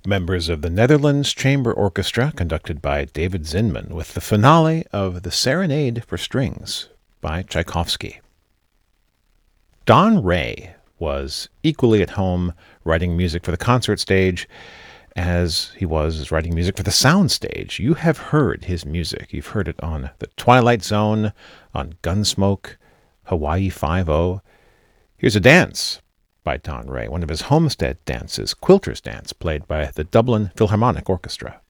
Members of the Netherlands Chamber Orchestra, conducted by David Zinman, with the finale of The Serenade for Strings by Tchaikovsky. Don Ray was equally at home writing music for the concert stage as he was writing music for the sound stage. You have heard his music. You've heard it on The Twilight Zone, on Gunsmoke, Hawaii Five-0. Here's a dance by Don Ray, one of his homestead dances, Quilter's Dance, played by the Dublin Philharmonic Orchestra.